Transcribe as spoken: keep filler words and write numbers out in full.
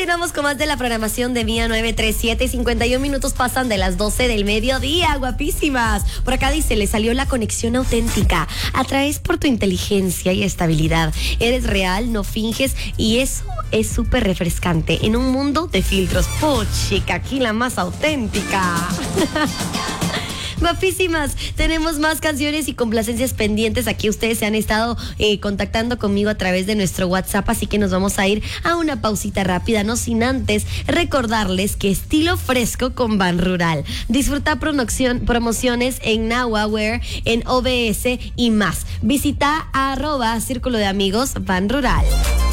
continuamos con más de la programación de Vía nueve tres siete. cincuenta y un minutos pasan de las doce del mediodía, guapísimas. Por acá dice, le salió la conexión auténtica. Atraes por tu inteligencia y estabilidad. Eres real, no finges, y eso es súper refrescante en un mundo de filtros. Puchica, aquí la más auténtica. Guapísimas, tenemos más canciones y complacencias pendientes. Aquí ustedes se han estado eh, contactando conmigo a través de nuestro WhatsApp, así que nos vamos a ir a una pausita rápida, no sin antes recordarles que estilo fresco con Ban Rural. Disfruta promociones en Nahua, en O B S y más. Visita a arroba Círculo de Amigos Ban Rural.